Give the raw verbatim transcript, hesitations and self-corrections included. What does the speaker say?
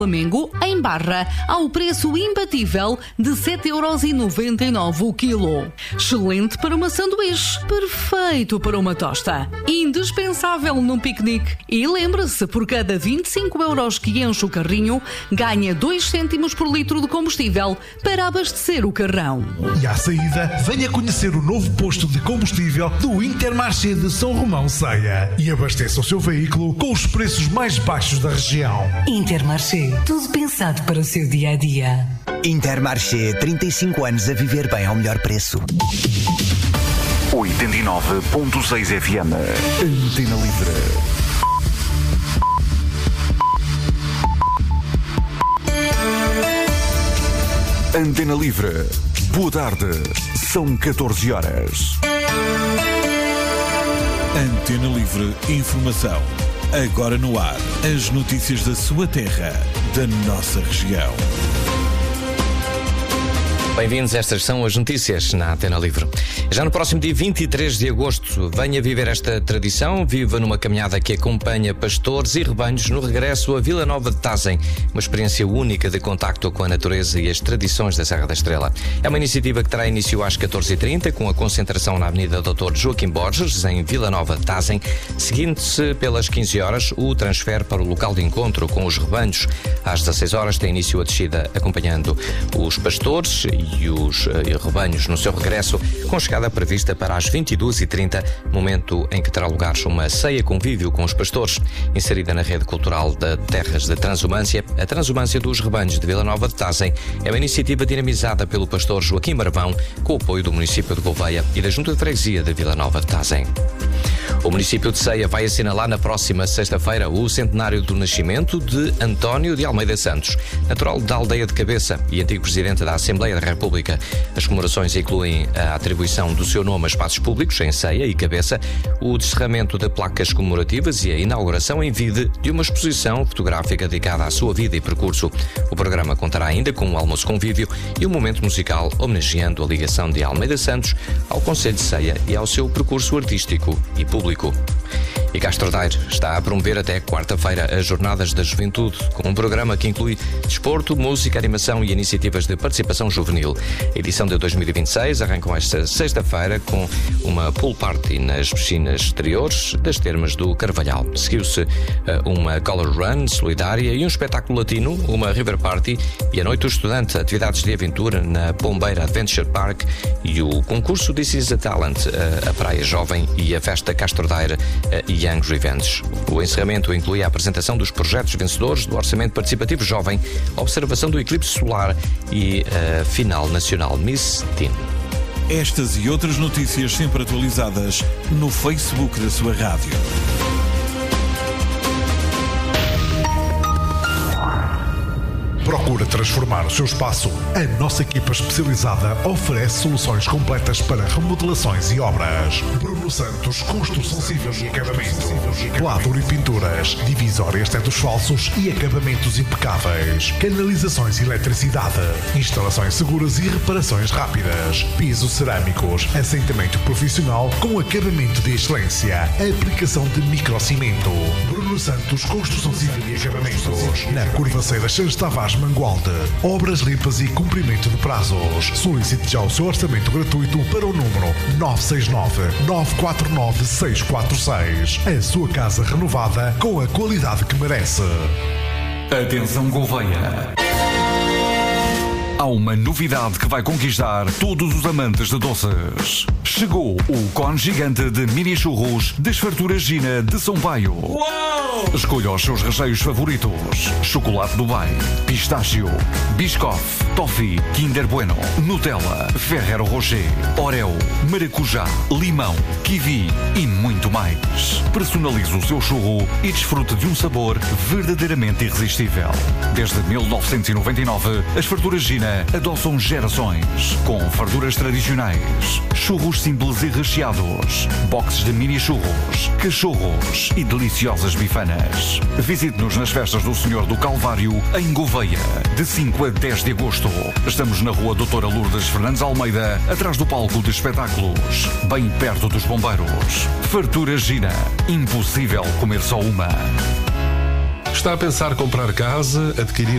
Flamengo em barra ao preço imbatível de sete euros e noventa e nove o quilo. Excelente para uma sanduíche, perfeito para uma tosta, indispensável num piquenique. E lembre-se, por cada vinte e cinco euros que enche o carrinho, ganha dois cêntimos por litro de combustível para abastecer o carrão. E à saída, venha conhecer o novo posto de combustível do Intermarché de São Romão Ceia e abasteça o seu veículo com os preços mais baixos da região. Intermarché. Tudo pensado para o seu dia-a-dia. Intermarché, trinta e cinco anos a viver bem ao melhor preço. oitenta e nove ponto seis F M. Antena Livre. Antena Livre. Boa tarde. São catorze horas. Antena Livre Informação. Agora no ar, as notícias da sua terra, da nossa região. Bem-vindos, estas são as notícias na Antena Livre. Já no próximo dia vinte e três de agosto, venha viver esta tradição, viva numa caminhada que acompanha pastores e rebanhos no regresso a Vila Nova de Tazem, uma experiência única de contacto com a natureza e as tradições da Serra da Estrela. É uma iniciativa que terá início às catorze e trinta, com a concentração na Avenida doutor Joaquim Borges, em Vila Nova de Tazem, seguindo-se pelas quinze horas o transfer para o local de encontro com os rebanhos. Às dezasseis horas tem início a descida acompanhando os pastores e os uh, rebanhos no seu regresso, com chegada prevista para as vinte e duas e trinta, momento em que terá lugar uma ceia convívio com os pastores. Inserida na rede cultural de Terras da Transumância, a Transumância dos Rebanhos de Vila Nova de Tazem é uma iniciativa dinamizada pelo pastor Joaquim Marvão, com o apoio do município de Gouveia e da Junta de Freguesia de Vila Nova de Tazem. O município de Ceia vai assinalar na próxima sexta-feira o centenário do nascimento de António de Almeida Santos, natural da Aldeia de Cabeça e antigo presidente da Assembleia da República. As comemorações incluem a atribuição do seu nome a espaços públicos em Ceia e Cabeça, o descerramento de placas comemorativas e a inauguração em vide de uma exposição fotográfica dedicada à sua vida e percurso. O programa contará ainda com um almoço convívio e um momento musical homenageando a ligação de Almeida Santos ao Concelho de Ceia e ao seu percurso artístico e público. E Castro Daire está a promover até quarta-feira as Jornadas da Juventude, com um programa que inclui desporto, música, animação e iniciativas de participação juvenil. A edição de dois mil e vinte e seis arrancam esta sexta-feira com uma pool party nas piscinas exteriores das Termas do Carvalhal. Seguiu-se uma color run solidária e um espetáculo latino, uma river party e a noite do estudante, atividades de aventura na Pombeira Adventure Park e o concurso This is a Talent, a Praia Jovem e a festa Castro Daire Young Revenge. O encerramento inclui a apresentação dos projetos vencedores do Orçamento Participativo Jovem, a observação do eclipse solar e a final nacional Miss Teen. Estas e outras notícias sempre atualizadas no Facebook da sua rádio. Procura transformar o seu espaço? A nossa equipa especializada oferece soluções completas para remodelações e obras. Bruno Santos, construção civil e acabamento. Pladur e pinturas, divisórias tetos falsos e acabamentos impecáveis. Canalizações e eletricidade. Instalações seguras e reparações rápidas. Pisos cerâmicos, assentamento profissional com acabamento de excelência. Aplicação de microcimento. Bruno Santos, construção civil e acabamentos. Na Curvaceira Santos Tavares Mangualde. Obras limpas e cumprimento de prazos. Solicite já o seu orçamento gratuito para o número nove seis nove, nove quatro nove, seis quatro seis. A sua casa renovada com a qualidade que merece. Atenção Gouveia. Há uma novidade que vai conquistar todos os amantes de doces. Chegou o cone gigante de mini churros das Farturas Gina de São Paio. Uau! Escolha os seus recheios favoritos: chocolate Dubai, pistácio, biscoff, toffee, Kinder Bueno, Nutella, Ferrero Rocher, Oreo, maracujá, limão, kiwi e muito mais. Personalize o seu churro e desfrute de um sabor verdadeiramente irresistível. Desde mil novecentos e noventa e nove, as Farturas Gina adoçam gerações com farduras tradicionais, churros simples e recheados, boxes de mini churros, cachorros e deliciosas bifanas. Visite-nos nas festas do Senhor do Calvário em Gouveia, de cinco a dez de agosto. Estamos na rua Doutora Lourdes Fernandes Almeida, atrás do palco de espetáculos, bem perto dos bombeiros. Farturas Gina, impossível comer só uma. Está a pensar comprar casa, adquirir